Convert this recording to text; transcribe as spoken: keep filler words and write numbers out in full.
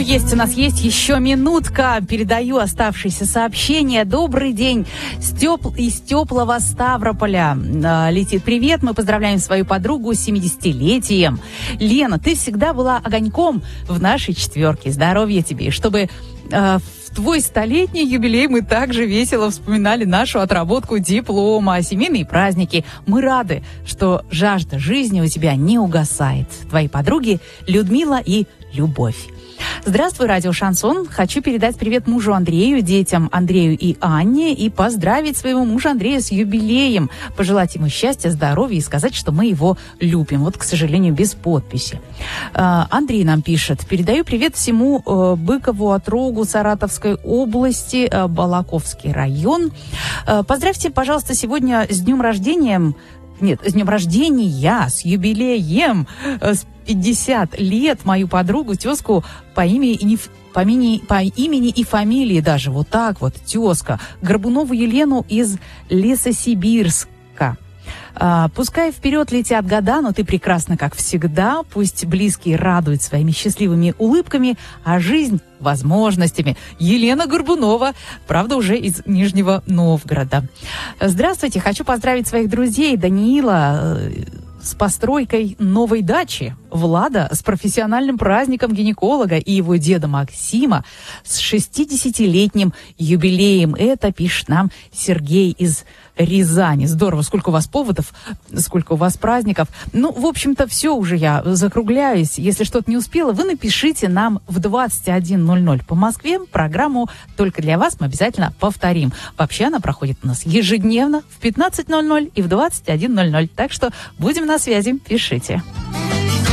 Есть у нас есть еще минутка. Передаю оставшиеся сообщения. Добрый день. С тепл... Из теплого Ставрополя э, летит привет. Мы поздравляем свою подругу с семидесятилетием. Лена, ты всегда была огоньком в нашей четверке. Здоровья тебе. И чтобы э, в твой столетний юбилей мы также весело вспоминали нашу отработку диплома, семейные праздники. Мы рады, что жажда жизни у тебя не угасает. Твои подруги Людмила и Любовь. Здравствуй, радио «Шансон». Хочу передать привет мужу Андрею, детям Андрею и Анне и поздравить своего мужа Андрея с юбилеем, пожелать ему счастья, здоровья и сказать, что мы его любим. Вот, к сожалению, без подписи. Андрей нам пишет. Передаю привет всему Быкову, Отрогу, Саратовской области, Балаковский район. Поздравьте, пожалуйста, сегодня с днем рождения... Нет, с днем рождения, с юбилеем, с пятьдесят лет мою подругу, тезку по имени и не по имени, по имени и фамилии даже, вот так вот, тезка, Горбунову Елену из Лесосибирска. А, пускай вперед летят года, но ты прекрасна, как всегда. Пусть близкие радуют своими счастливыми улыбками, а жизнь возможностями. Елена Горбунова, правда, уже из Нижнего Новгорода. Здравствуйте, хочу поздравить своих друзей Даниила с постройкой новой дачи, Влада с профессиональным праздником гинеколога и его деда Максима с шестидесятилетним юбилеем. Это пишет нам Сергей из Рязани. Здорово, сколько у вас поводов, сколько у вас праздников. Ну, в общем-то, все уже, я закругляюсь. Если что-то не успела, вы напишите нам в двадцать один ноль ноль по Москве. Программу только для вас мы обязательно повторим. Вообще она проходит у нас ежедневно в пятнадцать ноль ноль и в двадцать один ноль ноль. Так что будем на связи, пишите.